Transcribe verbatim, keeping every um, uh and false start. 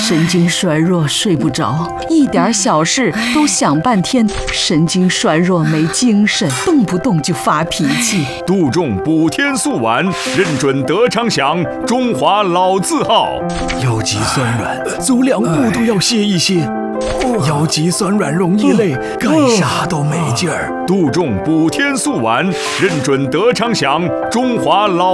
神经衰弱睡不着，一点小事都想半天，神经衰弱没精神，动不动就发脾气。 杜仲补天素丸，认准德昌祥，中华老字号。 腰肌酸软，走两步都要歇一歇。腰肌酸软容易累，干啥都没劲儿。 杜仲补天素丸，认准德昌祥，中华老。